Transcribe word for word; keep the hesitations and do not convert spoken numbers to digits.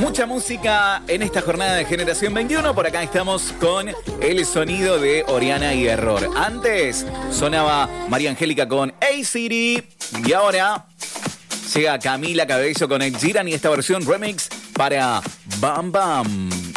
Mucha música en esta jornada de Generación veintiuno. Por acá estamos con el sonido de Oriana y Error. Antes sonaba María Angélica con Hey Siri. Y ahora llega Camila Cabello con Ed Sheeran y esta versión remix para Bam Bam.